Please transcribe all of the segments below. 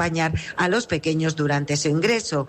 acompañar a los pequeños durante su ingreso.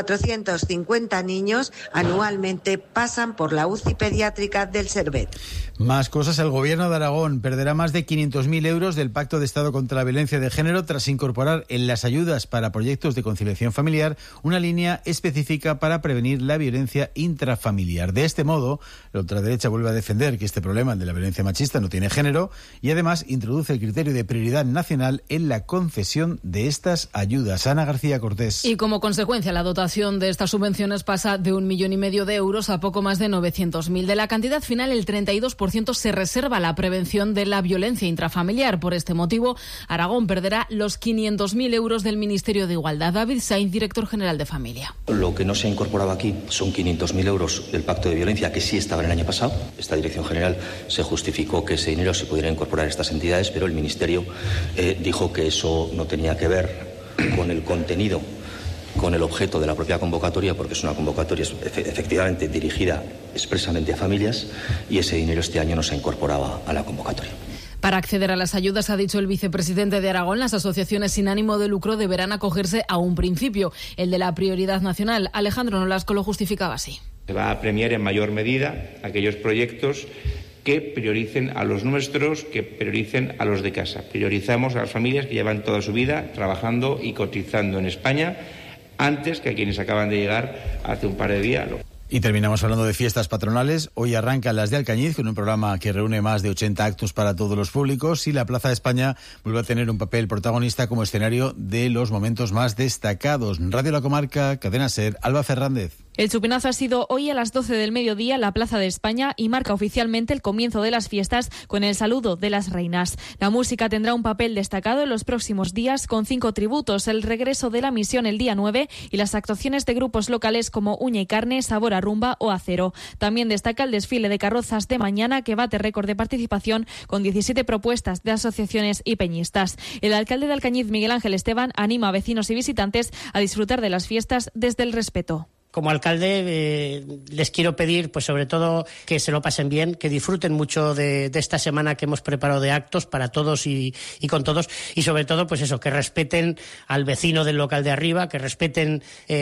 450 niños anualmente pasan por la UCI pediátrica del Servet. Más cosas. El Gobierno de Aragón perderá más de 500.000 euros del Pacto de Estado contra la Violencia de Género tras incorporar en las ayudas para proyectos de conciliación familiar una línea específica para prevenir la violencia intrafamiliar. De este modo, la ultraderecha vuelve a defender que este problema, el de la violencia machista, no tiene género y además introduce el criterio de prioridad nacional en la concesión de estas ayudas. Ana García Cortés. Y como consecuencia, la dotación de estas subvenciones pasa de 1,5 millones de euros a poco más de 900.000. De la cantidad final, el 32% se reserva a la prevención de la violencia intrafamiliar. Por este motivo, Aragón perderá los 500.000 euros del Ministerio de Igualdad. David Sainz, director general de Familia. Lo que no se ha incorporado aquí son 500.000 euros del Pacto de Violencia, que sí estaba el año pasado. Esta Dirección General se justificó que ese dinero se pudiera incorporar a estas entidades, pero el Ministerio dijo que eso no tenía que ver con el contenido, con el objeto de la propia convocatoria, porque es una convocatoria efectivamente dirigida expresamente a familias, y ese dinero este año no se incorporaba a la convocatoria. Para acceder a las ayudas, ha dicho el vicepresidente de Aragón, las asociaciones sin ánimo de lucro deberán acogerse a un principio, el de la prioridad nacional. Alejandro Nolasco lo justificaba así. Se va a premiar en mayor medida aquellos proyectos que prioricen a los nuestros, que prioricen a los de casa. Priorizamos a las familias que llevan toda su vida trabajando y cotizando en España antes que a quienes acaban de llegar hace un par de días. Y terminamos hablando de fiestas patronales. Hoy arrancan las de Alcañiz con un programa que reúne más de 80 actos para todos los públicos y la Plaza de España vuelve a tener un papel protagonista como escenario de los momentos más destacados. Radio La Comarca, Cadena SER, Alba Fernández. El chupinazo ha sido hoy a las 12 del mediodía en la Plaza de España y marca oficialmente el comienzo de las fiestas con el saludo de las reinas. La música tendrá un papel destacado en los próximos días con 5 tributos, el regreso de la Misión el día 9 y las actuaciones de grupos locales como Uña y Carne, Sabor a Rumba o Acero. También destaca el desfile de carrozas de mañana que bate récord de participación con 17 propuestas de asociaciones y peñistas. El alcalde de Alcañiz, Miguel Ángel Esteban, anima a vecinos y visitantes a disfrutar de las fiestas desde el respeto. Como alcalde les quiero pedir, pues sobre todo, que se lo pasen bien, que disfruten mucho de esta semana que hemos preparado de actos para todos y con todos, y sobre todo, pues eso, que respeten al vecino del local de arriba, que respeten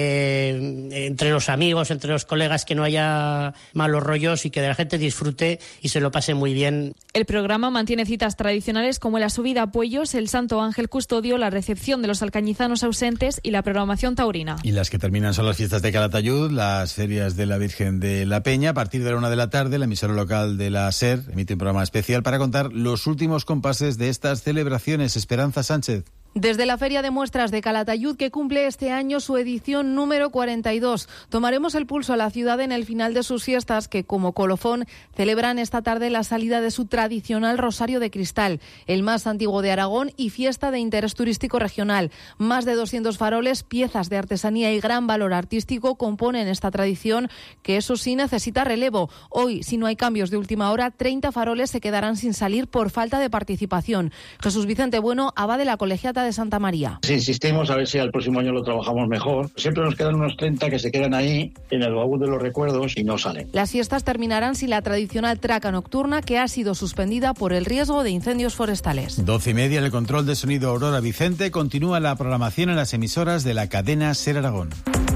entre los amigos, entre los colegas, que no haya malos rollos y que la gente disfrute y se lo pase muy bien. El programa mantiene citas tradicionales como la subida a Puellos, el Santo Ángel Custodio, la recepción de los alcañizanos ausentes y la programación taurina. Y las que terminan son las fiestas de Calatayud, las ferias de la Virgen de la Peña. A partir de la 1 de la tarde, la emisora local de la SER emite un programa especial para contar los últimos compases de estas celebraciones. Esperanza Sánchez. Desde la Feria de Muestras de Calatayud, que cumple este año su edición número 42, tomaremos el pulso a la ciudad en el final de sus fiestas, que como colofón celebran esta tarde la salida de su tradicional Rosario de Cristal, el más antiguo de Aragón y fiesta de interés turístico regional. Más de 200 faroles, piezas de artesanía y gran valor artístico componen esta tradición, que eso sí necesita relevo. Hoy, si no hay cambios de última hora, 30 faroles se quedarán sin salir por falta de participación. Jesús Vicente Bueno, abad de la Colegiata de Santa María. Sí, insistimos a ver si al próximo año lo trabajamos mejor. Siempre nos quedan unos 30 que se quedan ahí en el baúl de los recuerdos y no salen. Las fiestas terminarán sin la tradicional traca nocturna, que ha sido suspendida por el riesgo de incendios forestales. 12:30 en el control de sonido Aurora Vicente. Continúa la programación en las emisoras de la cadena SER Aragón.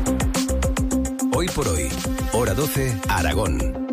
Hoy por hoy, hora 12, Aragón.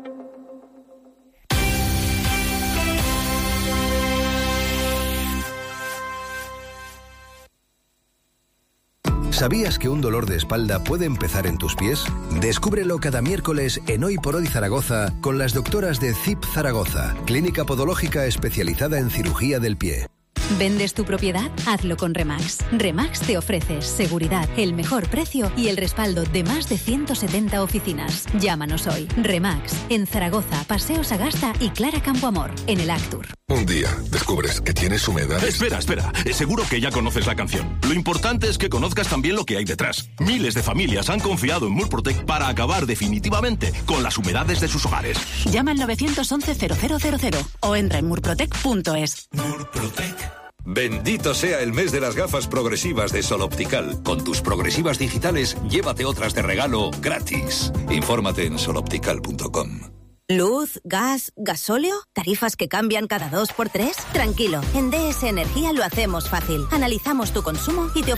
¿Sabías que un dolor de espalda puede empezar en tus pies? Descúbrelo cada miércoles en Hoy por Hoy Zaragoza con las doctoras de CIP Zaragoza, clínica podológica especializada en cirugía del pie. ¿Vendes tu propiedad? Hazlo con Remax. Remax te ofrece seguridad, el mejor precio y el respaldo de más de 170 oficinas. Llámanos hoy. Remax, en Zaragoza, Paseo Sagasta y Clara Campoamor, en el Actur. Un día descubres que tienes humedades. Espera. Seguro que ya conoces la canción. Lo importante es que conozcas también lo que hay detrás. Miles de familias han confiado en Murprotec para acabar definitivamente con las humedades de sus hogares. Llama al 911-0000 o entra en murprotec.es. Murprotec. Bendito sea el mes de las gafas progresivas de Sol Optical. Con tus progresivas digitales, llévate otras de regalo gratis. Infórmate en soloptical.com. ¿Luz, gas, gasóleo? ¿Tarifas que cambian cada 2 por 3? Tranquilo, en DS Energía lo hacemos fácil. Analizamos tu consumo y te